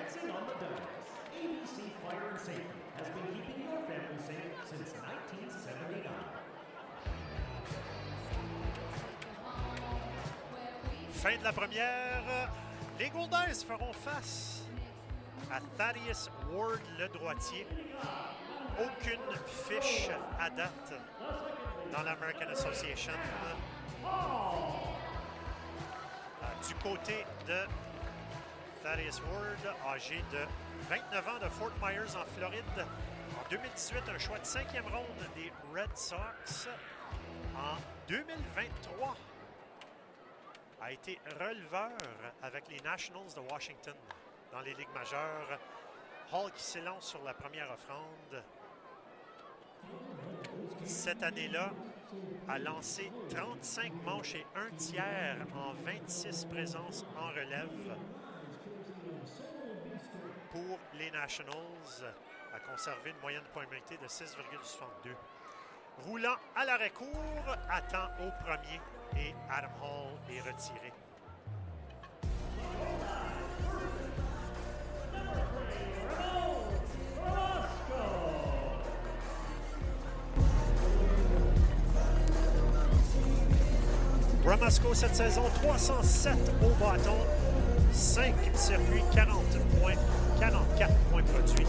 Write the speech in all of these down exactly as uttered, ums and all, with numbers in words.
Dancing on the Dice. A B C Fire and Safety has been keeping your family safe since nineteen seventy-nine. Fin de la première, les Golden feront face à Thaddeus Ward, le droitier. Aucune fiche à date dans l'American Association. Du côté de Thaddeus Ward, âgé de vingt-neuf ans, de Fort Myers en Floride. En deux mille dix-huit, un choix de cinquième ronde des Red Sox. En deux mille vingt-trois, a été releveur avec les Nationals de Washington dans les ligues majeures. Hall qui s'élance sur la première offrande. Cette année-là, a lancé trente-cinq manches et un tiers en vingt-six présences en relève pour les Nationals, a conservé une moyenne de points mérités de six virgule soixante-deux. Roulant à l'arrêt-court, attend au premier et Adam Hall est retiré. Ramasco cette saison, trois cent sept au bâton, cinq circuits, quarante points, quarante-quatre points produits.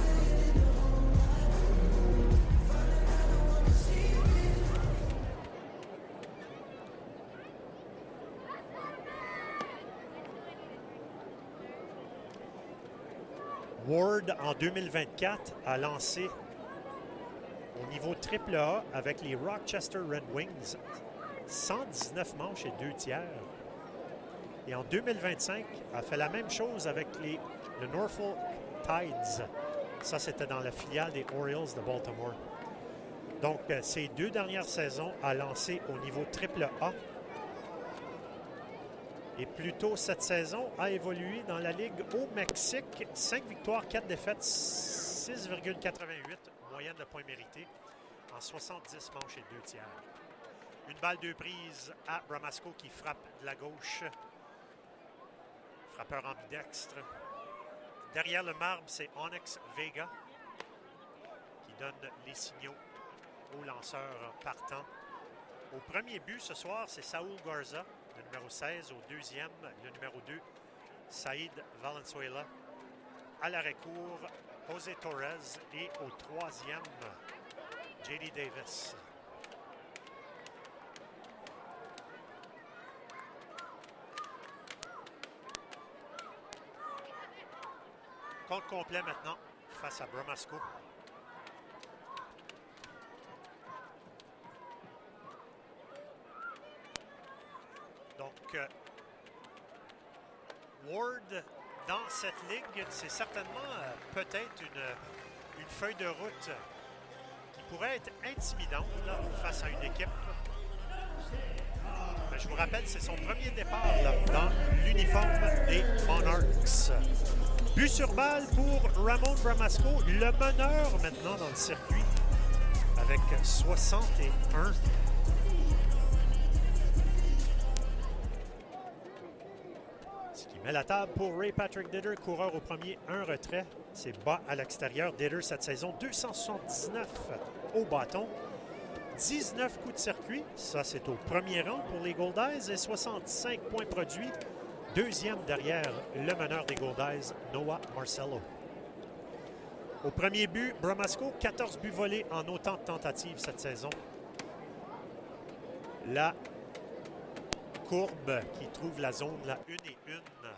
Ward, en deux mille vingt-quatre, a lancé au niveau triple A avec les Rochester Red Wings cent dix-neuf manches et deux tiers. Et en deux mille vingt-cinq, a fait la même chose avec les, le Norfolk Tides. Ça, c'était dans la filiale des Orioles de Baltimore. Donc, ces deux dernières saisons, a lancé au niveau triple A. Et plus tôt cette saison, a évolué dans la Ligue au Mexique. cinq victoires, quatre défaites, six virgule quatre-vingt-huit moyenne de points mérités en soixante-dix manches et deux tiers. Une balle deux prises à Ramasco qui frappe de la gauche. Frappeur ambidextre. Derrière le marbre, c'est Onyx Vega qui donne les signaux aux lanceurs partants. Au premier but ce soir, c'est Saúl Garza, le numéro seize. Au deuxième, le numéro deux, Saïd Valenzuela. À l'arrêt-court, José Torres. Et au troisième, J D Davis. Compte complet maintenant face à Ramasco. Donc, euh, Ward, dans cette ligue, c'est certainement euh, peut-être une, une feuille de route qui pourrait être intimidante là, face à une équipe. Mais je vous rappelle, c'est son premier départ là, dans l'uniforme des Monarchs. But sur balle pour Ramon Ramasco, le meneur maintenant dans le circuit avec soixante et un. Ce qui met la table pour Ray Patrick Ditter, coureur au premier, un retrait. C'est bas à l'extérieur. Ditter cette saison, deux cent soixante-dix-neuf au bâton. dix-neuf coups de circuit, ça c'est au premier rang pour les Goldeyes et soixante-cinq points produits. Deuxième derrière le meneur des Goldeyes, Noah Marcello. Au premier but, Ramasco, quatorze buts volés en autant de tentatives cette saison. La courbe qui trouve la zone, la une et une.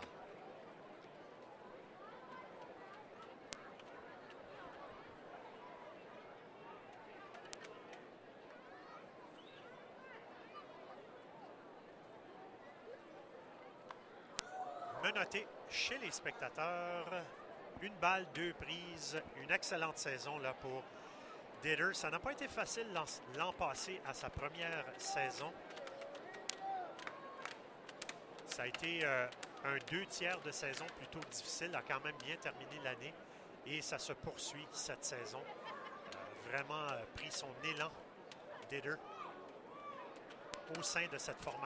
Menotté chez les spectateurs. Une balle, deux prises. Une excellente saison là pour Ditter. Ça n'a pas été facile l'an passé à sa première saison. Ça a été euh, un deux tiers de saison plutôt difficile. A quand même bien terminé l'année. Et ça se poursuit cette saison. Euh, vraiment euh, pris son élan, Ditter, au sein de cette formation.